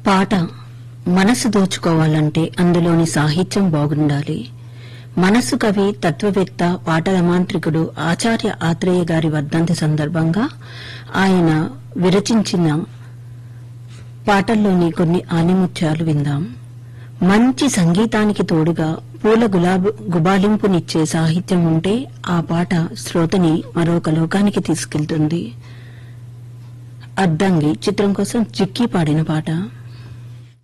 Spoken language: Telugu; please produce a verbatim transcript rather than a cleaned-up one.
పాట మనసు దోచుకోవాలంటే అందులోని సాహిత్యం బాగుండాలి. మనసు కవి, తత్వవేత్త, పాటల మాంత్రికుడు ఆచార్య ఆత్రేయ గారి వర్ధంతి సందర్భంగా ఆయన విరచించిన పాటల్లోని కొన్ని ఆణిముత్యాలు విందాం. మంచి సంగీతానికి తోడుగా పూల గులాబు గుబాలింపునిచ్చే సాహిత్యం ఉంటే ఆ పాట శ్రోతని మరొక లోకానికి తీసుకెళ్తుంది. అద్దంగి చిత్రం కోసం చిక్కీ పాడిన పాట.